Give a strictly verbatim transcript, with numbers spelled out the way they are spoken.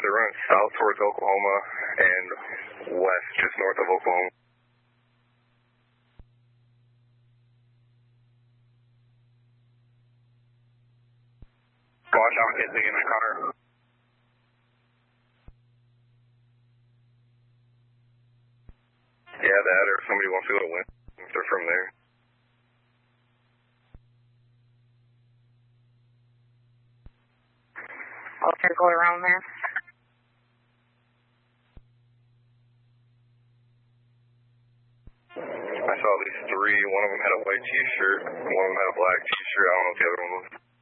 they're running south towards Oklahoma and west just north of Oklahoma. Watch out, kids in the car. Yeah, that or if somebody wants to go to Win if they're from there. I'll try to go around there. I saw at least three. One of them had a white t-shirt. One of them had a black t-shirt. I don't know what the other one was.